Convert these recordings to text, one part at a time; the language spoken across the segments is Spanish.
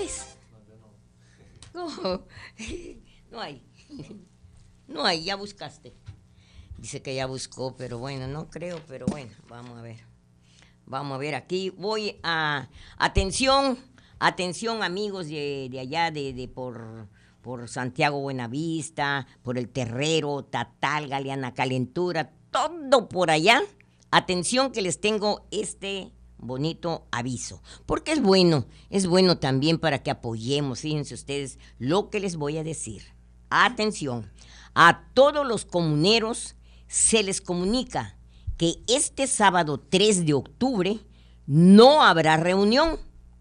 ¿Sabes? No, no hay. No hay, ya buscaste. Dice que ya buscó, pero bueno, no creo, pero bueno, vamos a ver. Vamos a ver, aquí voy a... Atención, atención amigos de allá, por Santiago Buenavista, por El Terrero, Tatal, Galeana Calentura, todo por allá. Atención que les tengo este bonito aviso, porque es bueno también para que apoyemos, fíjense ustedes lo que les voy a decir. Atención, a todos los comuneros se les comunica que este sábado 3 de octubre no habrá reunión,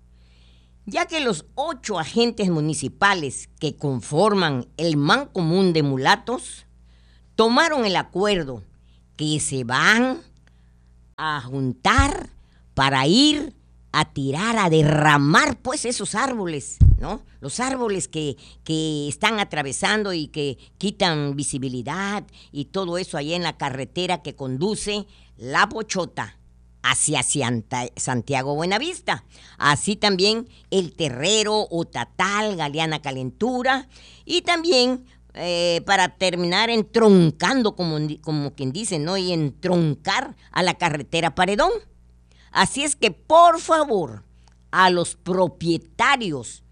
ya que los 8 agentes municipales que conforman el Mancomún de Mulatos tomaron el acuerdo que se van a juntar para ir a tirar, a derramar pues esos árboles, ¿no? Los árboles que están atravesando y que quitan visibilidad y todo eso allá en la carretera que conduce La Pochota hacia Santiago Buenavista. Así también El Terrero, Otatal, Galeana Calentura y también para terminar entroncando, como quien dice, ¿no? Y entroncar a la carretera Paredón. Así es que, por favor, a los propietarios,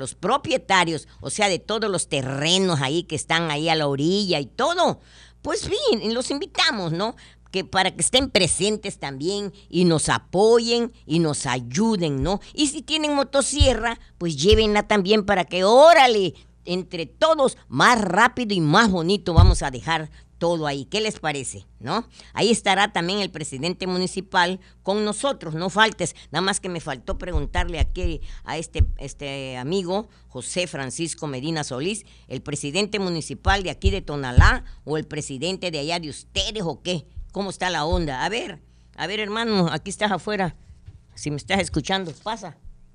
o sea, de todos los terrenos ahí que están ahí a la orilla y todo, pues bien, los invitamos, ¿no? Que para que estén presentes también y nos apoyen y nos ayuden, ¿no? Y si tienen motosierra, pues llévenla también para que, órale, entre todos, más rápido y más bonito vamos a dejar todo ahí. ¿Qué les parece? ¿No? Ahí estará también el presidente municipal con nosotros, no faltes. Nada más que me faltó preguntarle aquí a este amigo, José Francisco Medina Solís, el presidente municipal de aquí de Tonalá o el presidente de allá de ustedes o qué. ¿Cómo está la onda? A ver, hermano, aquí estás afuera. Si me estás escuchando, pasa.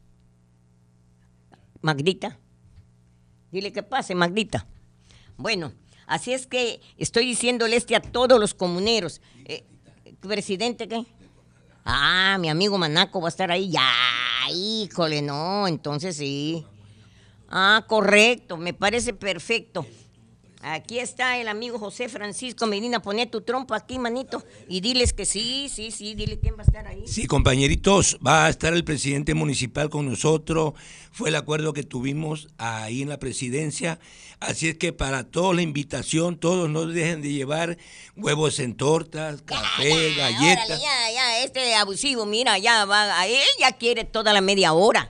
Magdita. Dile que pase, Magdita. Bueno, así es que estoy diciéndole a todos los comuneros. ¿Presidente qué? Ah, mi amigo Manaco va a estar ahí. Ya, híjole, no, entonces sí. Ah, correcto, me parece perfecto. Aquí está el amigo José Francisco Medina, poné tu trompa aquí, manito, y diles que sí, dile quién va a estar ahí. Sí, compañeritos, va a estar el presidente municipal con nosotros, fue el acuerdo que tuvimos ahí en la presidencia, así es que para todos la invitación, todos no dejen de llevar huevos en tortas, café, galletas. Órale, ya, este abusivo, mira, ya va, a él ya quiere toda la media hora.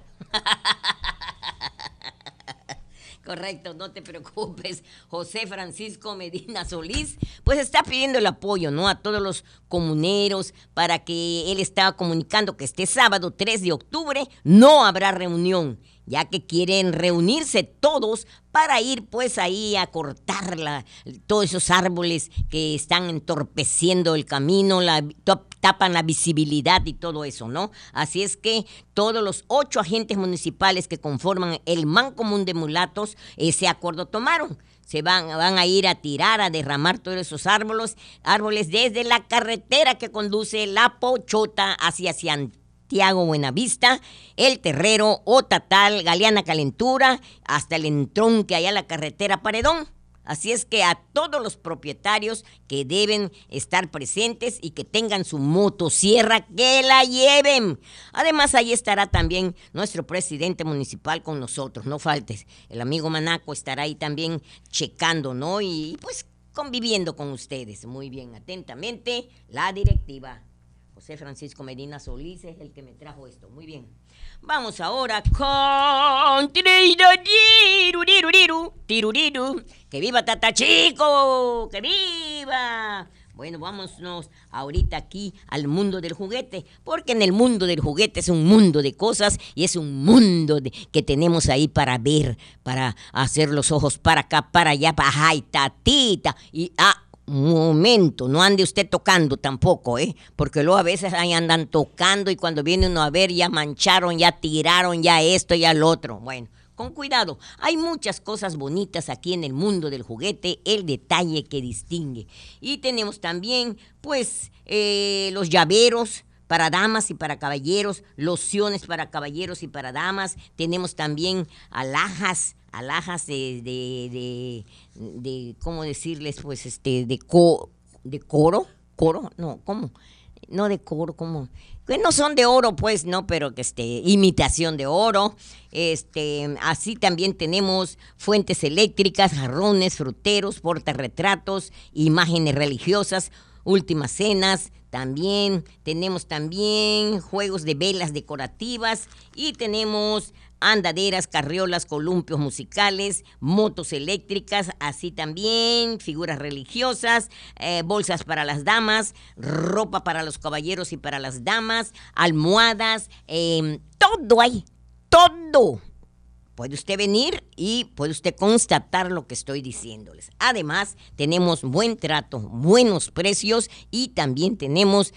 Correcto, no te preocupes. José Francisco Medina Solís, pues está pidiendo el apoyo, ¿no? A todos los comuneros para que él está comunicando que este sábado 3 de octubre no habrá reunión, ya que quieren reunirse todos para ir pues ahí a cortar todos esos árboles que están entorpeciendo el camino, tapan la visibilidad y todo eso, ¿no? Así es que todos los 8 agentes municipales que conforman el Mancomún de Mulatos ese acuerdo tomaron. Se van a ir a tirar, a derramar todos esos árboles desde la carretera que conduce La Pochota hacia Santiago Buenavista, El Terrero, Otatal, Galeana Calentura, hasta el entronque allá a la carretera Paredón. Así es que a todos los propietarios que deben estar presentes y que tengan su motosierra, que la lleven. Además, ahí estará también nuestro presidente municipal con nosotros, no faltes. El amigo Manaco estará ahí también checando, ¿no? Y pues conviviendo con ustedes. Muy bien, atentamente, la directiva. José Francisco Medina Solís es el que me trajo esto. Muy bien. Vamos ahora con Tiruriru. ¡Que viva Tata Chico! ¡Que viva! Bueno, vámonos ahorita aquí al mundo del juguete, porque en el mundo del juguete es un mundo de cosas y es un mundo que tenemos ahí para ver, para hacer los ojos para acá, para allá, para ay, tatita. Y un momento, no ande usted tocando tampoco, porque luego a veces ahí andan tocando y cuando viene uno a ver ya mancharon, ya tiraron, ya esto, ya lo otro. Bueno, con cuidado, hay muchas cosas bonitas aquí en el mundo del juguete, el detalle que distingue. Y tenemos también, pues, los llaveros para damas y para caballeros, lociones para caballeros y para damas. Tenemos también alhajas de ¿cómo decirles? Pues de coro, no, ¿cómo? No de coro, ¿cómo? Que no son de oro, pues, no, pero que imitación de oro. Así también tenemos fuentes eléctricas, jarrones, fruteros, portarretratos, imágenes religiosas, últimas cenas. También tenemos juegos de velas decorativas y tenemos andaderas, carriolas, columpios musicales, motos eléctricas, así también figuras religiosas, bolsas para las damas, ropa para los caballeros y para las damas, almohadas, todo hay, todo. Puede usted venir y puede usted constatar lo que estoy diciéndoles. Además, tenemos buen trato, buenos precios y también tenemos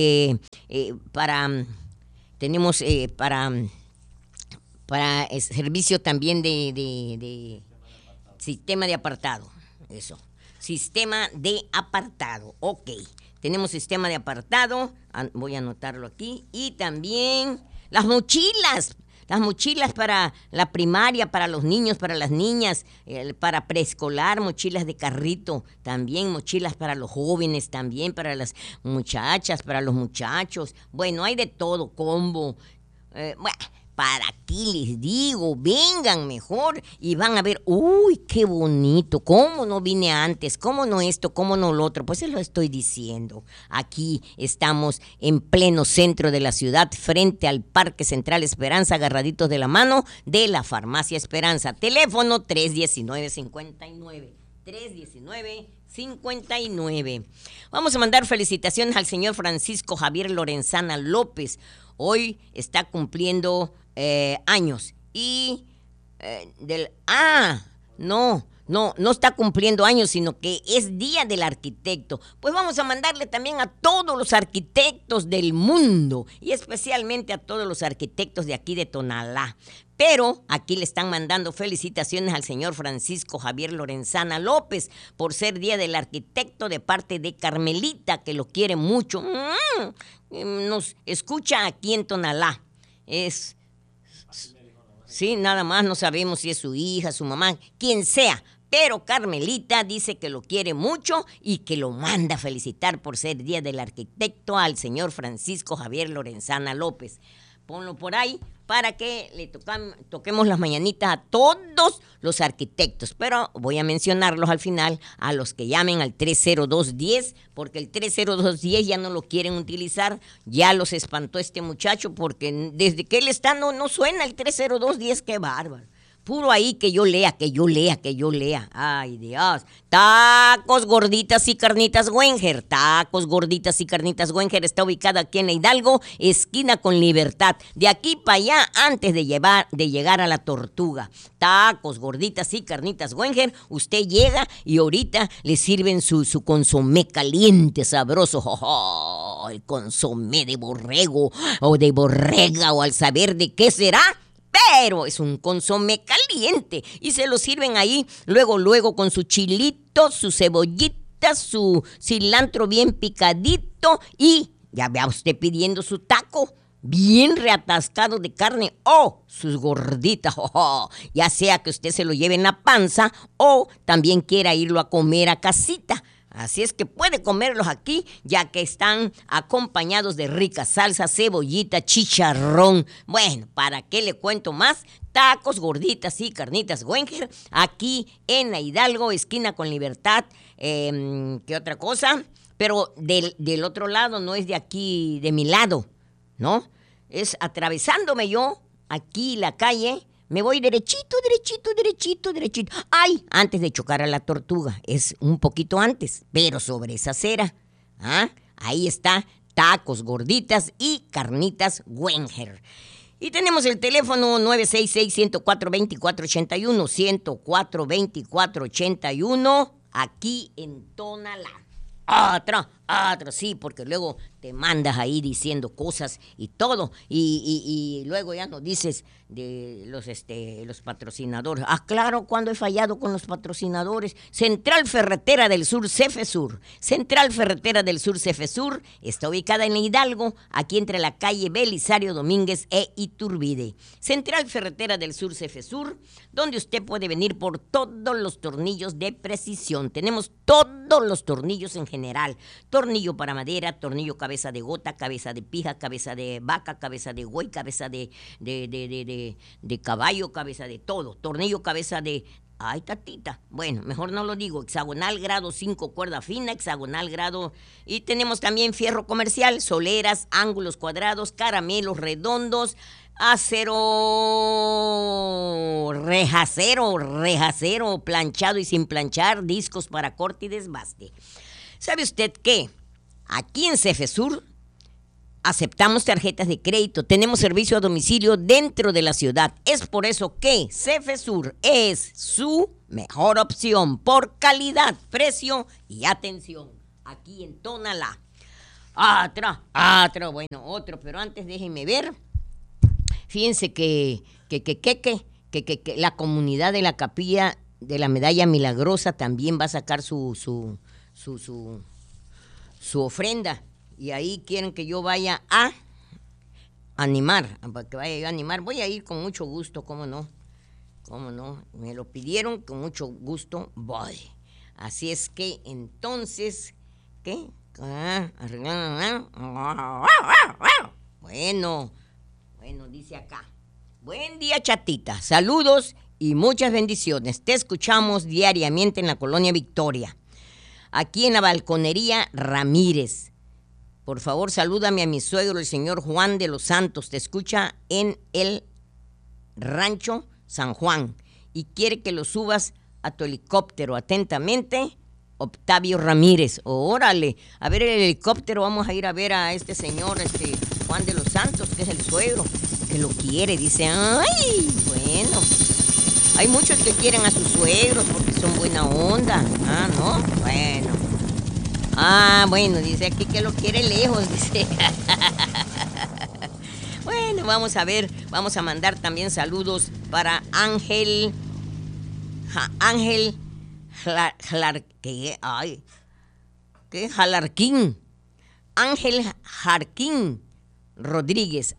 para servicio también de sistema de apartado. Eso. Sistema de apartado. Ok. Tenemos sistema de apartado. Voy a anotarlo aquí. Y también las mochilas. Las mochilas para la primaria, para los niños, para las niñas, para preescolar, mochilas de carrito, también mochilas para los jóvenes, también para las muchachas, para los muchachos. Bueno, hay de todo, combo. ¿Para qué les digo? Vengan mejor y van a ver, uy, qué bonito, cómo no vine antes, cómo no esto, cómo no lo otro. Pues se lo estoy diciendo. Aquí estamos en pleno centro de la ciudad, frente al Parque Central Esperanza, agarraditos de la mano de la Farmacia Esperanza. Teléfono 319-59. 319-59. Vamos a mandar felicitaciones al señor Francisco Javier Lorenzana López. Hoy está cumpliendo años y no está cumpliendo años, sino que es Día del Arquitecto. Pues vamos a mandarle también a todos los arquitectos del mundo y especialmente a todos los arquitectos de aquí de Tonalá. Pero aquí le están mandando felicitaciones al señor Francisco Javier Lorenzana López por ser Día del Arquitecto de parte de Carmelita, que lo quiere mucho. Nos escucha aquí en Tonalá. Sí, nada más, no sabemos si es su hija, su mamá, quien sea. Pero Carmelita dice que lo quiere mucho y que lo manda a felicitar por ser Día del Arquitecto al señor Francisco Javier Lorenzana López. Ponlo por ahí para que le toquemos las mañanitas a todos los arquitectos. Pero voy a mencionarlos al final a los que llamen al 30210, porque el 30210 ya no lo quieren utilizar. Ya los espantó este muchacho porque desde que él está no suena el 30210, qué bárbaro. Puro ahí que yo lea. Ay, Dios. Tacos, gorditas y carnitas Wenger. Tacos, gorditas y carnitas Wenger está ubicada aquí en Hidalgo, esquina con Libertad. De aquí para allá, antes de llegar a la Tortuga. Tacos, gorditas y carnitas Wenger. Usted llega y ahorita le sirven su consomé caliente, sabroso. Oh, el consomé de borrego o de borrega o al saber de qué será. Pero es un consomé caliente y se lo sirven ahí luego con su chilito, su cebollita, su cilantro bien picadito y ya vea usted pidiendo su taco bien reatascado de carne o sus gorditas, ya sea que usted se lo lleve en la panza o también quiera irlo a comer a casita. Así es que puede comerlos aquí, ya que están acompañados de rica salsa, cebollita, chicharrón. Bueno, ¿para qué le cuento más? Tacos, gorditas y carnitas Wenger, aquí en la Hidalgo, esquina con Libertad. ¿Qué otra cosa? Pero del otro lado, no es de aquí, de mi lado, ¿no? Es atravesándome yo, aquí la calle. Me voy derechito. ¡Ay! Antes de chocar a la Tortuga. Es un poquito antes, pero sobre esa acera. Ahí está, tacos, gorditas y carnitas Wenger. Y tenemos el teléfono 966-104-2481, 104-2481, aquí en Tonalá. Otro, sí, porque luego te mandas ahí diciendo cosas y todo, y luego ya nos dices de los patrocinadores. Ah, claro, cuando he fallado con los patrocinadores. Central Ferretera del Sur, Cefesur. Central Ferretera del Sur, Cefesur, está ubicada en Hidalgo, aquí entre la calle Belisario Domínguez e Iturbide. Central Ferretera del Sur, Cefesur, donde usted puede venir por todos los tornillos de precisión. Tenemos todos los tornillos en general. Tornillo para madera, tornillo cabeza de gota, cabeza de pija, cabeza de vaca, cabeza de buey, cabeza de caballo, cabeza de todo. Tornillo, cabeza de... Ay, tatita. Bueno, mejor no lo digo. Hexagonal, grado 5, cuerda fina, hexagonal, grado... Y tenemos también fierro comercial, soleras, ángulos cuadrados, caramelos redondos, acero, rejacero, planchado y sin planchar, discos para corte y desbaste. ¿Sabe usted qué? Aquí en Cefesur aceptamos tarjetas de crédito, tenemos servicio a domicilio dentro de la ciudad. Es por eso que Cefesur es su mejor opción por calidad, precio y atención. Aquí en Tonalá. Bueno, otro, pero antes déjenme ver. Fíjense que la comunidad de la Capilla de la Medalla Milagrosa también va a sacar su ofrenda. Y ahí quieren que yo vaya a animar, para que vaya yo a animar. Voy a ir con mucho gusto, ¿cómo no? Me lo pidieron, con mucho gusto voy. Así es que entonces, ¿qué? Bueno, dice acá. Buen día, chatita. Saludos y muchas bendiciones. Te escuchamos diariamente en la Colonia Victoria. Aquí en la Balconería Ramírez. Por favor, salúdame a mi suegro, el señor Juan de los Santos. Te escucha en el Rancho San Juan y quiere que lo subas a tu helicóptero. Atentamente, Octavio Ramírez. Órale, a ver el helicóptero. Vamos a ir a ver a este señor, Juan de los Santos, que es el suegro, que lo quiere. Dice, ay, bueno. Hay muchos que quieren a sus suegros porque son buena onda. Ah, ¿no? Bueno. Ah, bueno, dice aquí que lo quiere lejos, dice. Bueno, vamos a ver, vamos a mandar también saludos para Ángel Jalarquín. Ángel Jarquín Rodríguez,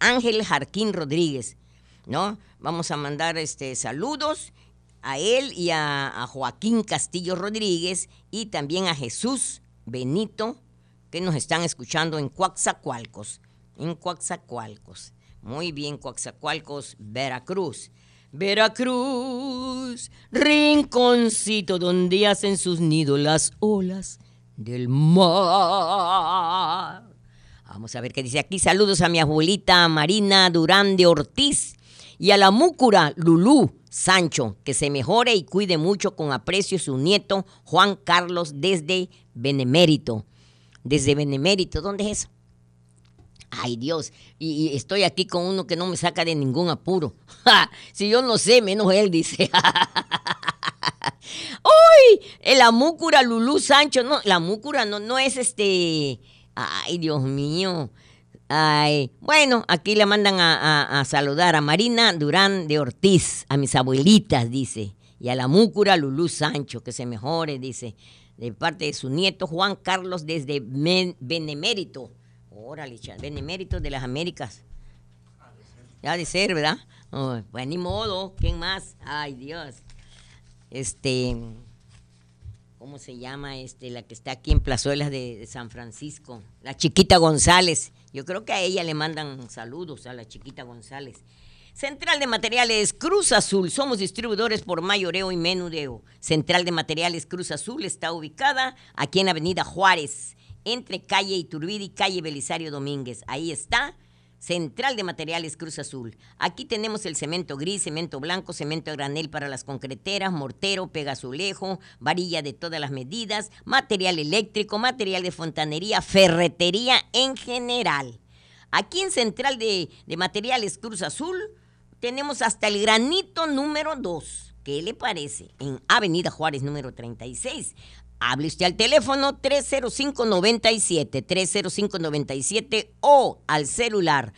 ¿no? Vamos a mandar saludos a él y a Joaquín Castillo Rodríguez y también a Jesús Benito, que nos están escuchando en Coatzacoalcos. Muy bien, Coatzacoalcos, Veracruz, rinconcito donde hacen sus nidos las olas del mar. Vamos a ver qué dice aquí. Saludos a mi abuelita Marina Durán de Ortiz y a la múcura Lulú Sancho, que se mejore y cuide mucho con aprecio su nieto Juan Carlos desde Benemérito. ¿Dónde es eso? Ay, Dios, y estoy aquí con uno que no me saca de ningún apuro. Si yo no sé, menos él, dice. ¡Uy! La múcura Lulú Sancho, no, la múcura no es Ay, Dios mío. Ay, bueno, aquí le mandan a saludar a Marina Durán de Ortiz, a mis abuelitas, dice, y a la múcura Lulú Sancho, que se mejore, dice, de parte de su nieto Juan Carlos desde Benemérito. Órale, Benemérito de las Américas. Ya de ser, ¿verdad? Oh, pues ni modo, ¿quién más? Ay, Dios. ¿Cómo se llama la que está aquí en Plazuelas de San Francisco? La Chiquita González. Yo creo que a ella le mandan saludos, a la Chiquita González. Central de Materiales Cruz Azul. Somos distribuidores por mayoreo y menudeo. Central de Materiales Cruz Azul está ubicada aquí en Avenida Juárez, entre calle Iturbide y calle Belisario Domínguez. Ahí está Central de Materiales Cruz Azul. Aquí tenemos el cemento gris, cemento blanco, cemento a granel para las concreteras, mortero, pegazulejo, varilla de todas las medidas, material eléctrico, material de fontanería, ferretería en general. Aquí en Central de Materiales Cruz Azul tenemos hasta el granito número 2. ¿Qué le parece? En Avenida Juárez número 36. hable usted al teléfono 305-97 o al celular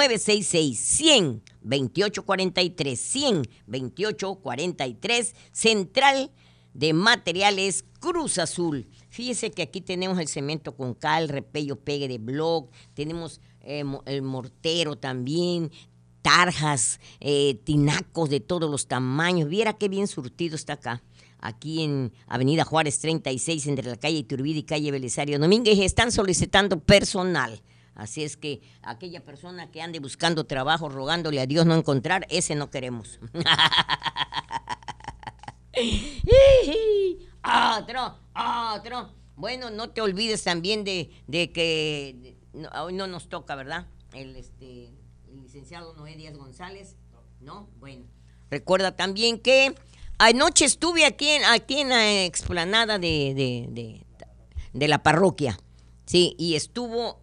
966-100-2843, 100-2843, Central de Materiales Cruz Azul. Fíjese que aquí tenemos el cemento con cal, repello, pegue de bloc, tenemos el mortero también, tarjas, tinacos de todos los tamaños. Viera qué bien surtido está acá. Aquí en Avenida Juárez 36, entre la calle Iturbide y calle Belisario Domínguez, están solicitando personal. Así es que aquella persona que ande buscando trabajo, rogándole a Dios no encontrar, ese no queremos. Otro. Bueno, no te olvides también de que hoy no nos toca, ¿verdad? El licenciado Noé Díaz González. ¿No? Bueno. Recuerda también que anoche estuve aquí en la explanada de la parroquia. Sí, y estuvo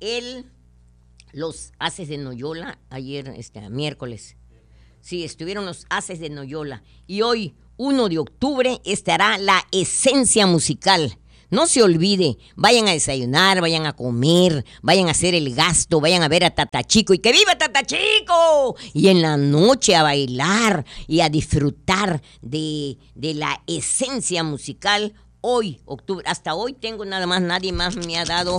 los Haces de Noyola ayer, miércoles. Sí, estuvieron los Haces de Noyola. Y hoy, 1 de octubre, estará la Esencia Musical. No se olvide, vayan a desayunar, vayan a comer, vayan a hacer el gasto, vayan a ver a Tata Chico y ¡que viva Tata Chico! Y en la noche a bailar y a disfrutar de la Esencia Musical. Hoy, octubre, hasta hoy tengo nada más, nadie más me ha dado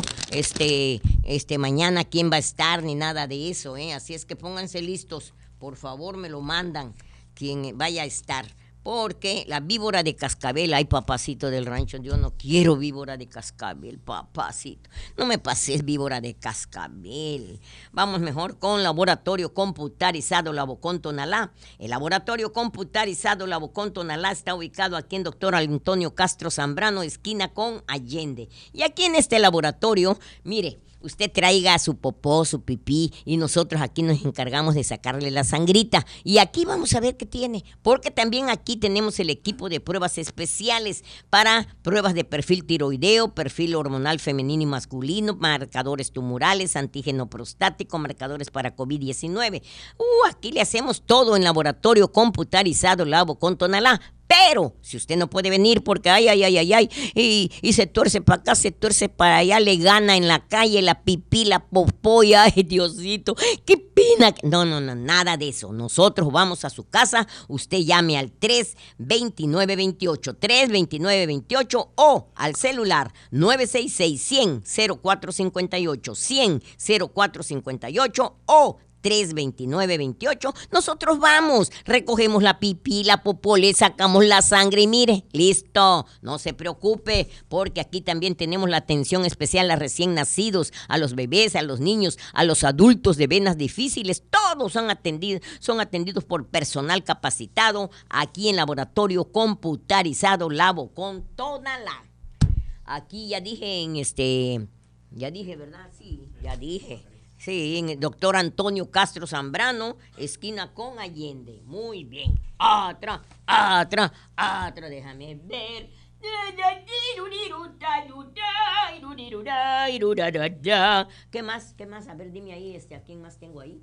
mañana quién va a estar ni nada de eso, así es que pónganse listos, por favor me lo mandan quien vaya a estar. Porque la víbora de cascabel, ay papacito del rancho, yo no quiero víbora de cascabel, papacito. No me pases víbora de cascabel. Vamos mejor con Laboratorio Computarizado Labocón Tonalá. El Laboratorio Computarizado Labocón Tonalá está ubicado aquí en Dr. Antonio Castro Zambrano, esquina con Allende. Y aquí en este laboratorio, mire, usted traiga su popó, su pipí y nosotros aquí nos encargamos de sacarle la sangrita. Y aquí vamos a ver qué tiene, porque también aquí tenemos el equipo de pruebas especiales para pruebas de perfil tiroideo, perfil hormonal femenino y masculino, marcadores tumorales, antígeno prostático, marcadores para COVID-19. Aquí le hacemos todo en Laboratorio Computarizado Labocón Tonalá. Pero si usted no puede venir porque y se tuerce para acá, se tuerce para allá, le gana en la calle la pipí, la popoya, ay Diosito, qué pena. No, nada de eso. Nosotros vamos a su casa, usted llame al 329-28 o al celular 966-100-0458, 100-0458 o 329-28. Nosotros vamos, recogemos la pipí, la popó, le sacamos la sangre y mire, listo, no se preocupe, porque aquí también tenemos la atención especial a recién nacidos, a los bebés, a los niños, a los adultos de venas difíciles, todos son atendidos por personal capacitado aquí en Laboratorio Computarizado Labocón Tonalá. Aquí ya dije ¿verdad? Sí, ya dije. Sí, en el doctor Antonio Castro Zambrano, esquina con Allende. Muy bien. Otra, déjame ver. ¿Qué más? A ver, dime ahí, ¿a quién más tengo ahí?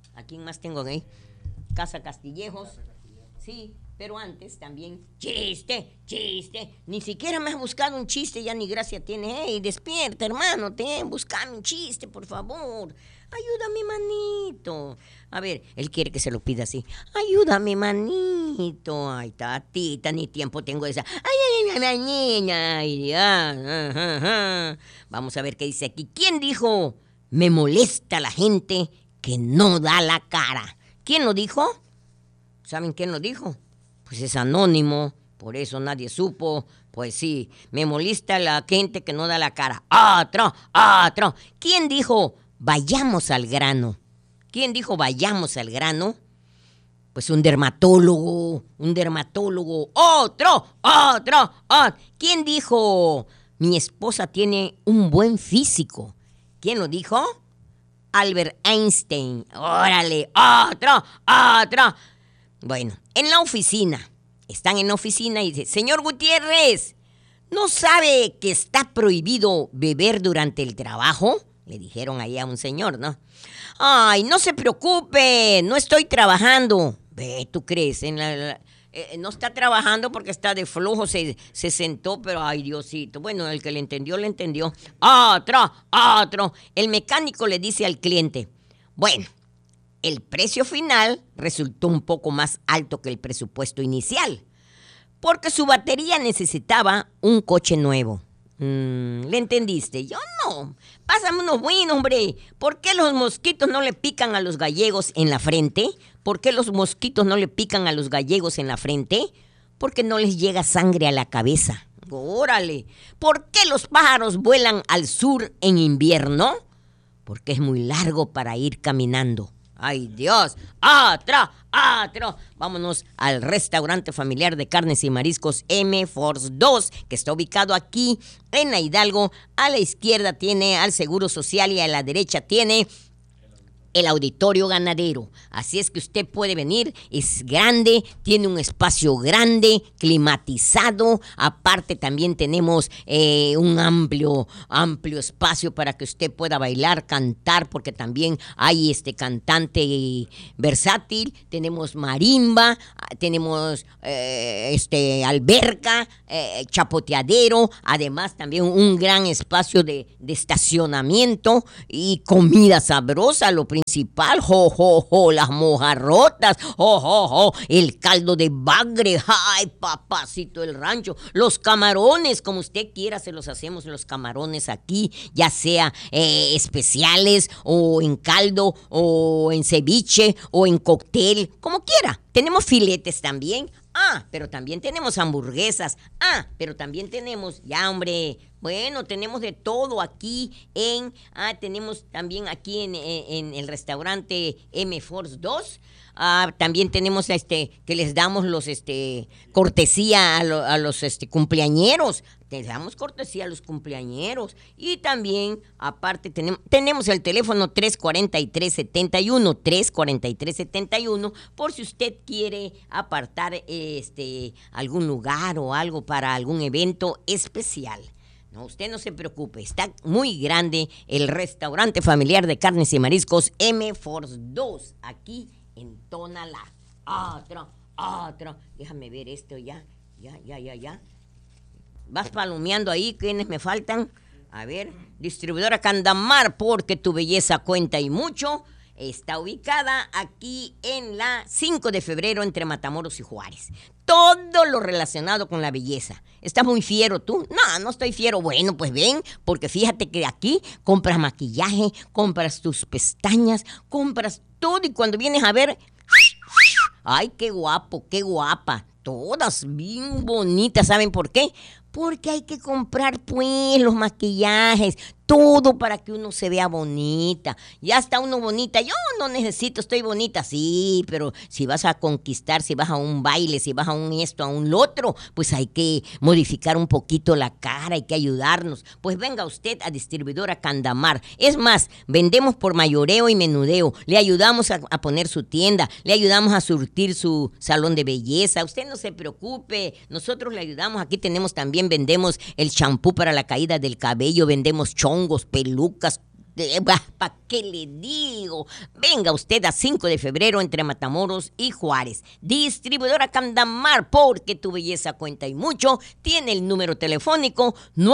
Casa Castillejos. Sí, pero antes también, chiste, ni siquiera me has buscado un chiste, ya ni gracia tiene. Hey, despierta, hermano, buscame un chiste, por favor. Ayúdame, manito. A ver, él quiere que se lo pida así. Ayúdame, manito. Ay, tatita, ni tiempo tengo esa. Ay, niña. Vamos a ver qué dice aquí. ¿Quién dijo? Me molesta la gente que no da la cara. ¿Quién lo dijo? ¿Saben quién lo dijo? Pues es anónimo, por eso nadie supo. Pues sí, me molesta la gente que no da la cara. ¡Otro! ¿Quién dijo, vayamos al grano? Pues un dermatólogo. ¡Otro! ¿Quién dijo, mi esposa tiene un buen físico? ¿Quién lo dijo? Albert Einstein. ¡Órale! ¡Otro! Bueno, están en la oficina y dice, señor Gutiérrez, ¿no sabe que está prohibido beber durante el trabajo? Le dijeron ahí a un señor, ¿no? Ay, no se preocupe, no estoy trabajando. Ve, ¿tú crees? no está trabajando porque está de flojo, se sentó, pero ay, Diosito. Bueno, el que le entendió, le entendió. Otro. El mecánico le dice al cliente, bueno, el precio final resultó un poco más alto que el presupuesto inicial, porque su batería necesitaba un coche nuevo. ¿Le entendiste? Yo no. Pásame unos buenos, hombre. ¿Por qué los mosquitos no le pican a los gallegos en la frente? ¿Por qué los mosquitos no le pican a los gallegos en la frente? Porque no les llega sangre a la cabeza. Órale. ¿Por qué los pájaros vuelan al sur en invierno? Porque es muy largo para ir caminando. ¡Ay, Dios! ¡Atro! Vámonos al restaurante familiar de carnes y mariscos M-Force 2, que está ubicado aquí en la Hidalgo. A la izquierda tiene al Seguro Social y a la derecha tiene el Auditorio Ganadero. Así es que usted puede venir, es grande, tiene un espacio grande, climatizado. Aparte también tenemos un amplio espacio para que usted pueda bailar, cantar, porque también hay cantante versátil. Tenemos marimba, tenemos alberca, chapoteadero, además también un gran espacio de estacionamiento y comida sabrosa, lo principal, las mojarrotas, el caldo de bagre, ay, papacito del rancho, los camarones, como usted quiera, se los hacemos los camarones aquí, ya sea especiales, o en caldo, o en ceviche, o en cóctel, como quiera. Tenemos filetes también. Pero también tenemos hamburguesas. Pero también tenemos, bueno, tenemos de todo aquí tenemos también aquí en el restaurante M-Force 2. También tenemos que les damos los cortesía a los cumpleañeros. Les damos cortesía a los cumpleañeros. Y también, aparte, tenemos el teléfono 343-71, por si usted quiere apartar algún lugar o algo para algún evento especial. No, usted no se preocupe, está muy grande el restaurante familiar de carnes y mariscos M-Force 2, aquí en Tonalá. Otro. Déjame ver esto ya. Vas palomeando ahí, ¿quiénes me faltan? A ver, distribuidora Candamar, porque tu belleza cuenta y mucho. Está ubicada aquí en la 5 de febrero entre Matamoros y Juárez. Todo lo relacionado con la belleza. ¿Estás muy fiero tú? No estoy fiero. Bueno, pues ven, porque fíjate que aquí compras maquillaje, compras tus pestañas, compras todo y cuando vienes a ver, ¡ay, qué guapo, qué guapa! Todas bien bonitas, ¿saben por qué? Porque hay que comprar pues los maquillajes, todo para que uno se vea bonita. Ya está uno bonita, yo no necesito, estoy bonita, sí, pero si vas a conquistar, si vas a un baile, si vas a un esto, a un otro, pues hay que modificar un poquito la cara, hay que ayudarnos. Pues venga usted a Distribuidora Candamar. Es más, vendemos por mayoreo y menudeo, le ayudamos a poner su tienda, le ayudamos a surtir su salón de belleza. Usted no se preocupe, nosotros le ayudamos. Aquí tenemos también, vendemos el champú para la caída del cabello, vendemos chongos, pelucas, ¿para qué le digo? Venga usted a 5 de febrero entre Matamoros y Juárez. Distribuidora Candamar, porque tu belleza cuenta y mucho. Tiene el número telefónico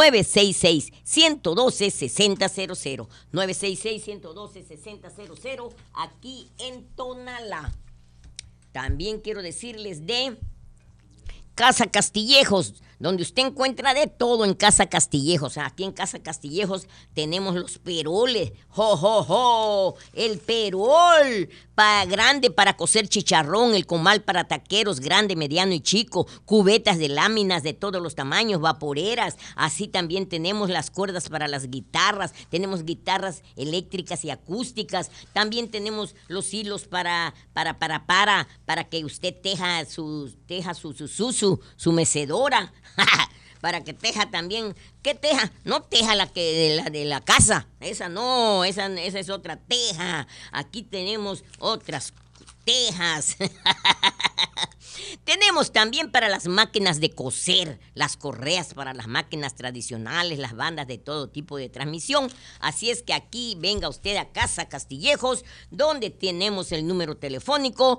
966-112-6000. 966-112-6000, aquí en Tonalá. También quiero decirles de Casa Castillejos, donde usted encuentra de todo en Casa Castillejos. Aquí en Casa Castillejos tenemos los peroles. El perol grande para cocer chicharrón, el comal para taqueros, grande, mediano y chico, cubetas de láminas de todos los tamaños, vaporeras. Así también tenemos las cuerdas para las guitarras, tenemos guitarras eléctricas y acústicas. También tenemos los hilos para que usted teja su mecedora. Para que teja también. ¿Qué teja? No teja la de la casa. Esa no, esa es otra teja. Aquí tenemos otras tejas. Tenemos también para las máquinas de coser, las correas para las máquinas tradicionales, las bandas de todo tipo de transmisión. Así es que aquí venga usted a Casa Castillejos, donde tenemos el número telefónico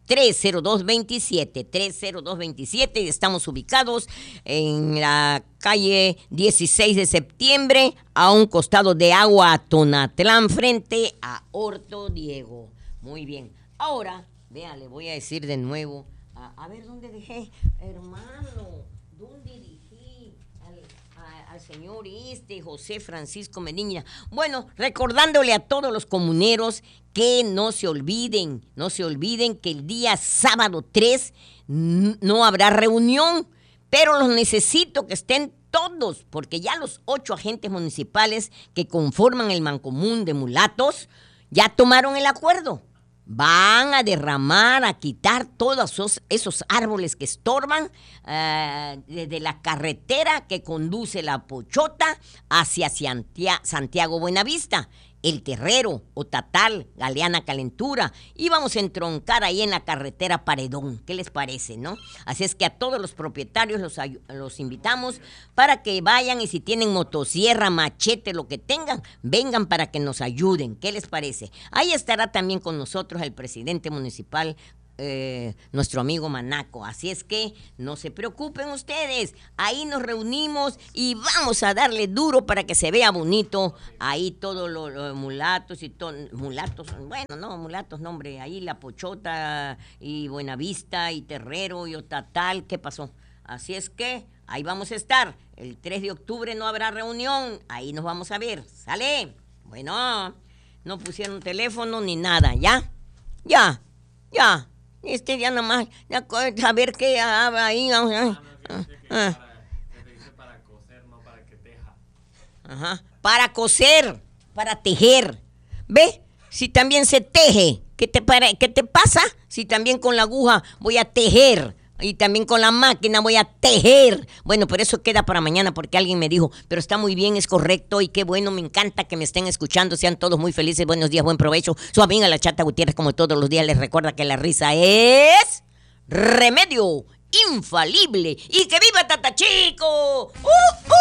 30227 y estamos ubicados en la calle 16 de septiembre, a un costado de Agua Tonatlán, frente a Horto Diego. Muy bien. Ahora, vea, le voy a decir de nuevo. A ver, ¿dónde dejé? Hermano, ¿dónde dejé al señor José Francisco Medina? Bueno, recordándole a todos los comuneros que no se olviden que el día sábado 3 no habrá reunión, pero los necesito que estén todos, porque ya los 8 agentes municipales que conforman el Mancomún de Mulatos ya tomaron el acuerdo. Van a derramar, a quitar todos esos árboles que estorban desde la carretera que conduce la Pochota hacia Santiago Buenavista, El Terrero, Otatal, Galeana Calentura, y vamos a entroncar ahí en la carretera Paredón. ¿Qué les parece, no? Así es que a todos los propietarios los invitamos para que vayan, y si tienen motosierra, machete, lo que tengan, vengan para que nos ayuden. ¿Qué les parece? Ahí estará también con nosotros el presidente municipal, nuestro amigo Manaco. Así es que no se preocupen ustedes, ahí nos reunimos y vamos a darle duro para que se vea bonito ahí todos los mulatos y mulatos, bueno, no, mulatos, no, hombre, ahí la Pochota y Buenavista y Terrero y Otatal. ¿Qué pasó? Así es que ahí vamos a estar. El 3 de octubre no habrá reunión, ahí nos vamos a ver. ¿Sale? Bueno, no pusieron teléfono ni nada. ¿Ya? Ya nada más, a ver qué ahí. Para coser, no para que teja. Ajá, para coser, para tejer. ¿Ve? Si también se teje, ¿qué te pasa? Si también con la aguja voy a tejer. Y también con la máquina voy a tejer. Bueno, pero eso queda para mañana, porque alguien me dijo, pero está muy bien, es correcto, y qué bueno, me encanta que me estén escuchando. Sean todos muy felices, buenos días, buen provecho. Su amiga la Chata Gutiérrez, como todos los días, les recuerda que la risa es remedio infalible. ¡Y que viva Tata Chico!